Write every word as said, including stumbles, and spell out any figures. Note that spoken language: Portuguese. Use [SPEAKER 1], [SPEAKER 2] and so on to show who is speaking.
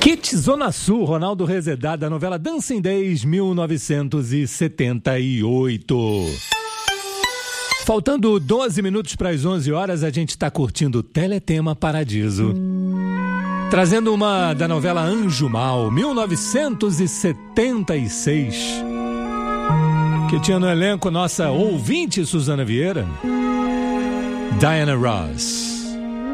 [SPEAKER 1] Kit Zona Sul, Ronaldo Rezedá, da novela Dancing Days, mil novecentos e setenta e oito. Faltando doze minutos para as onze horas, a gente está curtindo o Teletema Paradiso. Trazendo uma da novela Anjo Mal, mil novecentos e setenta e seis. Que tinha no elenco nossa ouvinte Suzana Vieira, Diana Ross.